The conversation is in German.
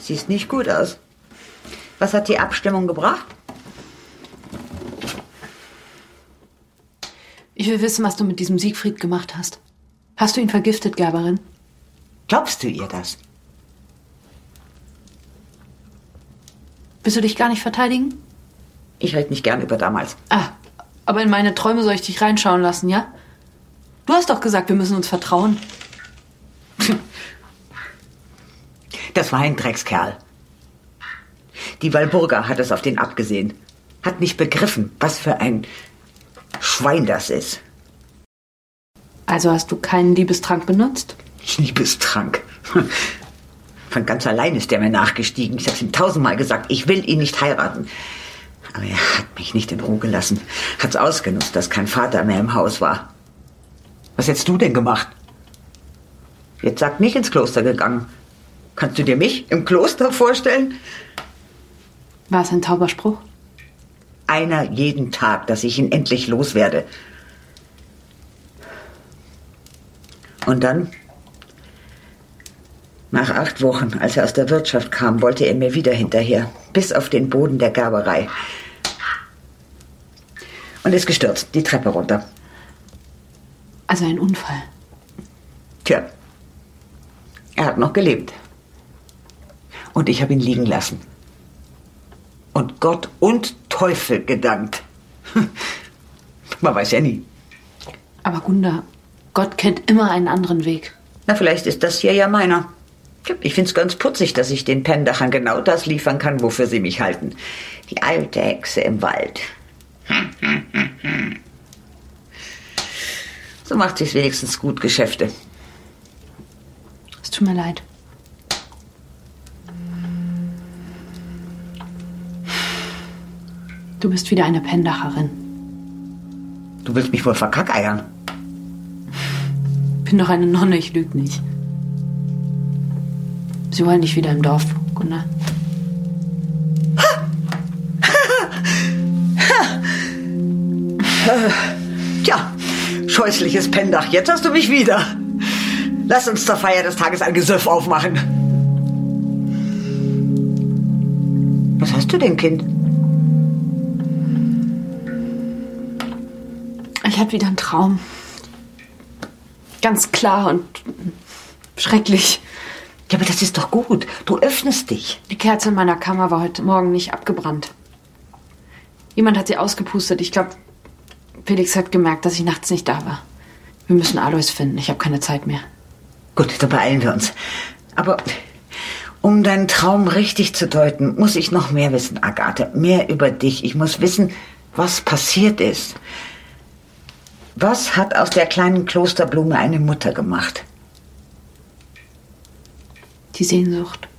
Siehst nicht gut aus. Was hat die Abstimmung gebracht? Ich will wissen, was du mit diesem Siegfried gemacht hast. Hast du ihn vergiftet, Gerberin? Glaubst du ihr das? Willst du dich gar nicht verteidigen? Ich rede nicht gern über damals. Aber in meine Träume soll ich dich reinschauen lassen, ja? Du hast doch gesagt, wir müssen uns vertrauen. Das war ein Dreckskerl. Die Walburga hat es auf den abgesehen. Hat nicht begriffen, was für ein Schwein das ist. Also hast du keinen Liebestrank benutzt? Liebestrank? Von ganz allein ist der mir nachgestiegen. Ich habe ihm 1000-mal gesagt, ich will ihn nicht heiraten. Aber er hat mich nicht in Ruhe gelassen. Hat's ausgenutzt, dass kein Vater mehr im Haus war. Was hättest du denn gemacht? Jetzt sagt nicht ins Kloster gegangen. Kannst du dir mich im Kloster vorstellen? War es ein Zauberspruch? Einer jeden Tag, dass ich ihn endlich loswerde. Und dann, nach 8 Wochen, als er aus der Wirtschaft kam, wollte er mir wieder hinterher, bis auf den Boden der Gerberei. Und ist gestürzt, die Treppe runter. Also ein Unfall. Tja, er hat noch gelebt. Und ich habe ihn liegen lassen. Und Gott und Teufel gedankt. Man weiß ja nie. Aber Gunda, Gott kennt immer einen anderen Weg. Na, vielleicht ist das hier ja meiner. Ich find's ganz putzig, dass ich den Pendachern genau das liefern kann, wofür sie mich halten. Die alte Hexe im Wald. So macht sich's wenigstens gut, Geschäfte. Es tut mir leid. Du bist wieder eine Pendacherin. Du willst mich wohl verkackeiern? Bin doch eine Nonne, ich lüge nicht. Sie wollen dich wieder im Dorf, Gunnar. Tja, scheußliches Pendach, jetzt hast du mich wieder. Lass uns zur Feier des Tages ein Gesöff aufmachen. Was hast du denn, Kind? Ich hatte wieder einen Traum. Ganz klar und schrecklich. Ja, aber das ist doch gut. Du öffnest dich. Die Kerze in meiner Kammer war heute Morgen nicht abgebrannt. Jemand hat sie ausgepustet. Ich glaube, Felix hat gemerkt, dass ich nachts nicht da war. Wir müssen Alois finden. Ich habe keine Zeit mehr. Gut, dann beeilen wir uns. Aber um deinen Traum richtig zu deuten, muss ich noch mehr wissen, Agathe. Mehr über dich. Ich muss wissen, was passiert ist. Was hat aus der kleinen Klosterblume eine Mutter gemacht? Die Sehnsucht.